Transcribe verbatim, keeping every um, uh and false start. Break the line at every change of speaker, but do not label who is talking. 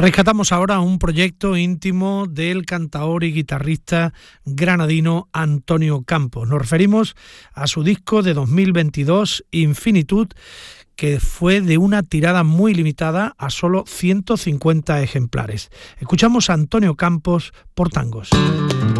Rescatamos ahora un proyecto íntimo del cantaor y guitarrista granadino Antonio Campos. Nos referimos a su disco de dos mil veintidós, Infinitud, que fue de una tirada muy limitada a solo ciento cincuenta ejemplares. Escuchamos a Antonio Campos por Tangos.